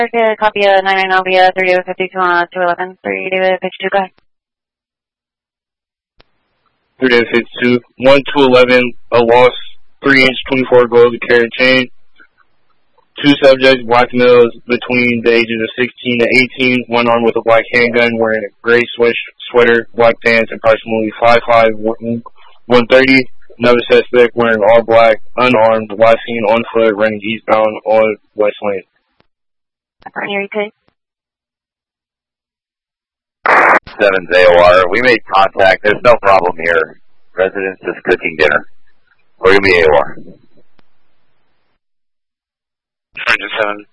Okay, copy 99 Alvia, 3052 on 211, 3052, go ahead. 3052, 1211, a lost 3-inch 24 gold carry chain. 2 subjects, black males between the ages of 16 to 18, one armed with a black handgun, wearing a gray sweater, black pants, approximately 5'5", 130. Another suspect wearing all black, unarmed, last seen on foot, running eastbound on West Lane. Here you could. 7's AOR. We made contact. There's no problem here. Residents just cooking dinner. Or give me AOR. 7.